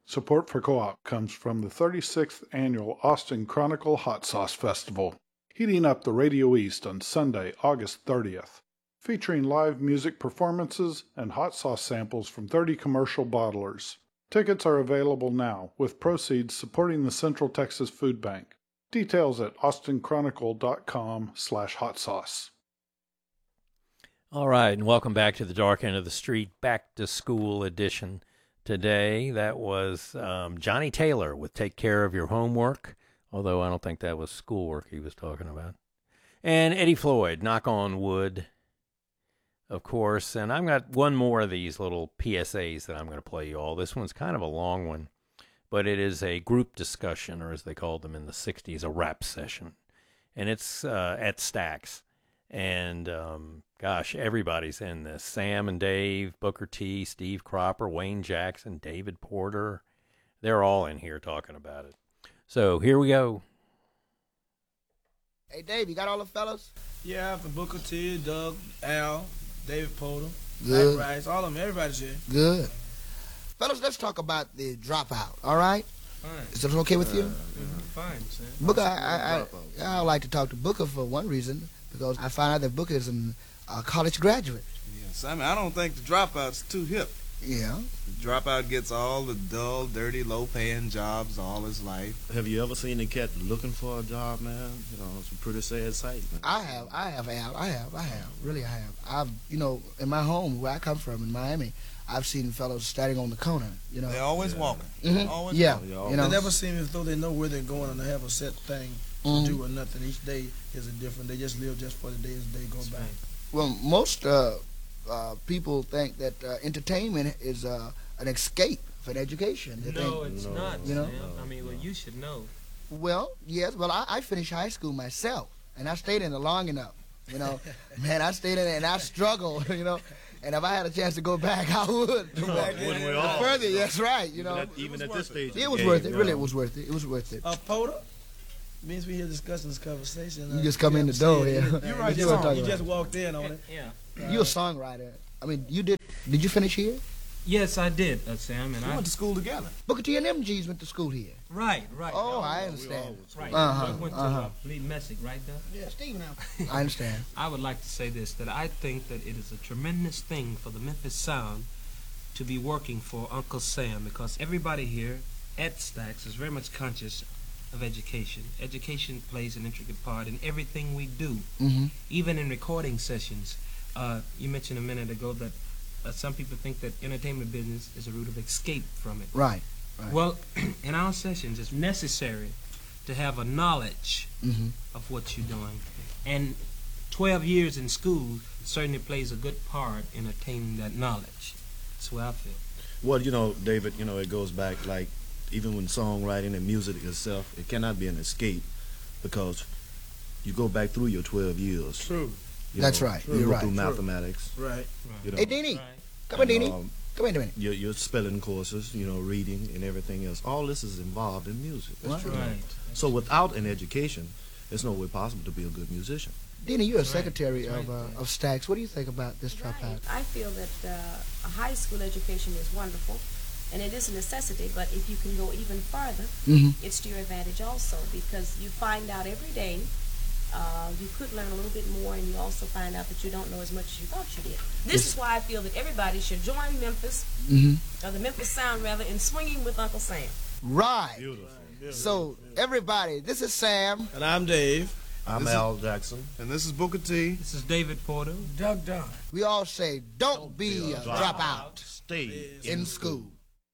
Support for Co-op comes from the 36th Annual Austin Chronicle Hot Sauce Festival, heating up the Radio East on Sunday, August 30th, featuring live music performances and hot sauce samples from 30 commercial bottlers. Tickets are available now, with proceeds supporting the Central Texas Food Bank. Details at austinchronicle.com/hotsauce. All right, and welcome back to the Dark End of the Street, back to school edition. Today, that was Johnny Taylor with Take Care of Your Homework, although I don't think that was schoolwork he was talking about. And Eddie Floyd, Knock on Wood, of course. And I've got one more of these little PSAs that I'm going to play you all. This one's kind of a long one, but it is a group discussion, or as they called them in the 60s, a rap session. And it's at Stax. And, gosh, everybody's in this. Sam and Dave, Booker T, Steve Cropper, Wayne Jackson, David Porter. They're all in here talking about it. So here we go. Hey, Dave, you got all the fellas? Yeah, from Booker T, Doug, Al, David Porter, Good. Mike Rice, all of them. Everybody's here. Good. Fellas, let's talk about the dropout, all right? Fine. Is that okay with you? Fine, Sam. Booker, I like to talk to Booker for one reason, because I find out that Booker is a college graduate. Yes, I mean, I don't think the dropout's too hip. Yeah. The dropout gets all the dull, dirty, low-paying jobs all his life. Have you ever seen a cat looking for a job, man? You know, it's a pretty sad sight, man. I have. Really, I have. In my home, where I come from, in Miami, I've seen fellows standing on the corner, you know. They're always walking. Mhm. Always Yeah. walking. You know. They never seem as though they know where they're going and they have a set thing to do or nothing. Each day is a different. They just live just for the day as the day goes by. Well, most people think that entertainment is an escape for an education. They No, think, it's not, you know? Sam. I mean, well, you should know. Well, yes. Well, I finished high school myself, and I stayed in it long enough. You know, man, I stayed in it and I struggled. You know, and if I had a chance to go back, I would. Wouldn't we all? Further, that's right. You know, Even at this stage. it was worth it. Really, it was worth it. It was worth it. Porter, means we here discussing this conversation. You just come in the door here. You're right. You know what I'm You talking just walked in on it. Yeah. You're a songwriter. I mean, you did. Did you finish here? Yes, I did, Sam, and We I. went to school together. Booker T and them G's went to school here. Right. Oh, I understand. Right. Uh-huh, I went to Lee Messick, right, Doug? Yeah, Steve now. I understand. I would like to say this, that I think that it is a tremendous thing for the Memphis Sound to be working for Uncle Sam, because everybody here at Stax is very much conscious of education. Education plays an intricate part in everything we do, even in recording sessions. You mentioned a minute ago that some people think that entertainment business is a route of escape from it. Right. Well, in our sessions, it's necessary to have a knowledge of what you're doing. And 12 years in school certainly plays a good part in attaining that knowledge. That's the way I feel. Well, you know, David, you know, it goes back, like, even when songwriting and music itself, it cannot be an escape, because you go back through your 12 years. True. That's right. You You're go right. through mathematics. Right. You know, Hey, Deanie. Right. Come on, Deanie. um, Come in a minute. your spelling courses, you know, reading and everything else. All this is involved in music. That's true. Right. So without an education, it's no way possible to be a good musician. Deanie, you're a Right. secretary That's of right. Stax. What do you think about this Right. dropout? I feel that a high school education is wonderful, and it is a necessity, but if you can go even farther, it's to your advantage also, because you find out every day you could learn a little bit more, and you also find out that you don't know as much as you thought you did. This is why I feel that everybody should join Memphis, or the Memphis Sound rather, in swinging with Uncle Sam. Right. Beautiful. So, everybody, this is Sam. And I'm Dave. I'm Al Jackson. And this is Booker T. This is David Porter. Doug Dunn. We all say, don't be a dropout Stay in school.